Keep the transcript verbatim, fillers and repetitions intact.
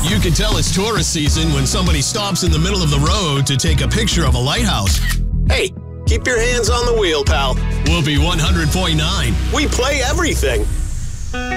You can tell it's tourist season when somebody stops in the middle of the road to take a picture of a lighthouse. Hey, keep your hands on the wheel, pal. Whoopee one hundred point nine. We play everything.